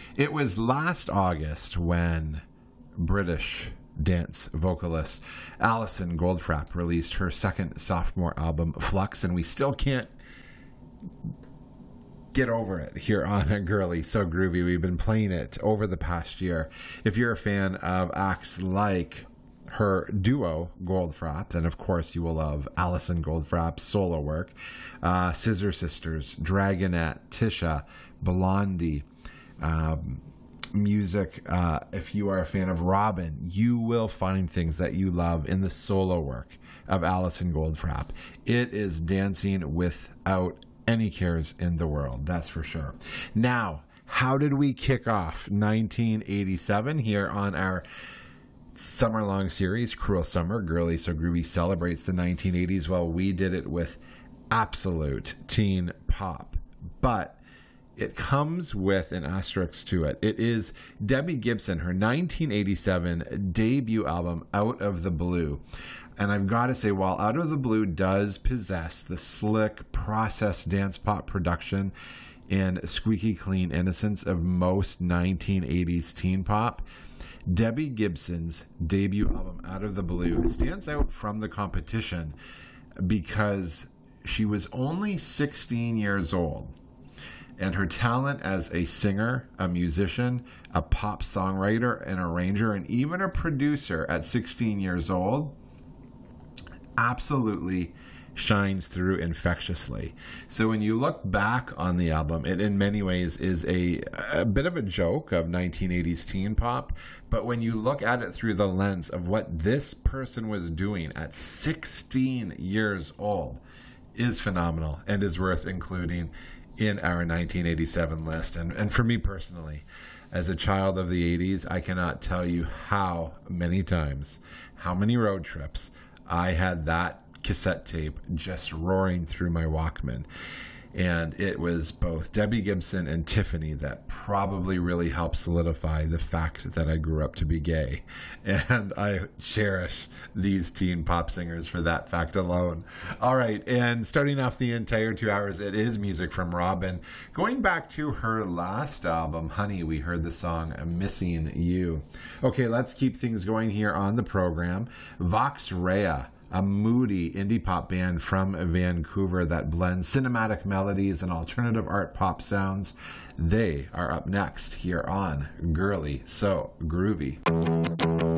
It was last August when British dance vocalist Alison Goldfrapp released her second sophomore album, Flux, and we still can't get over it here on Girly So Groovy. We've been playing it over the past year. If you're a fan of acts like her duo, Goldfrapp, then of course you will love Alison Goldfrapp's solo work. Scissor Sisters, Dragonette, Tisha, Blondie, music. If you are a fan of Robin, you will find things that you love in the solo work of Alison Goldfrapp. It is dancing without any cares in the world, that's for sure. Now, how did we kick off 1987 here on our summer-long series, Cruel Summer? Girly So Groovy celebrates the 1980s. Well, we did it with absolute teen pop, but it comes with an asterisk to it. It is Debbie Gibson, her 1987 debut album, Out of the Blue. And I've got to say, while Out of the Blue does possess the slick, processed dance pop production and squeaky clean innocence of most 1980s teen pop, Debbie Gibson's debut album, Out of the Blue, stands out from the competition because she was only 16 years old. And her talent as a singer, a musician, a pop songwriter, an arranger, and even a producer at 16 years old absolutely shines through infectiously. So when you look back on the album, it in many ways is a bit of a joke of 1980s teen pop. But when you look at it through the lens of what this person was doing at 16 years old, is phenomenal and is worth including in our 1987 list. And for me personally, as a child of the 80s, I cannot tell you how many times, how many road trips I had that cassette tape just roaring through my Walkman. And it was both Debbie Gibson and Tiffany that probably really helped solidify the fact that I grew up to be gay. And I cherish these teen pop singers for that fact alone. All right, and starting off the entire 2 hours, it is music from Robin. Going back to her last album, Honey, we heard the song Missing You. Okay, let's keep things going here on the program. Vox Rea, a moody indie pop band from Vancouver that blends cinematic melodies and alternative art pop sounds. They are up next here on Girly So Groovy.